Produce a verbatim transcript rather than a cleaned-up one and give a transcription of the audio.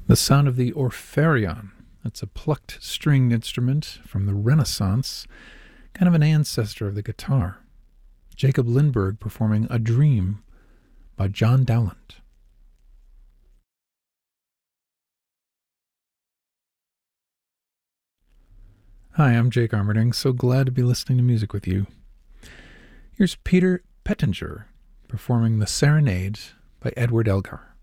The sound of the orpharion. That's a plucked stringed instrument from the Renaissance, kind of an ancestor of the guitar. Jacob Lindberg performing A Dream by John Dowland. Hi, I'm Jake Armerding, so glad to be listening to music with you. Here's Peter Pettinger performing The Serenade by Edward Elgar.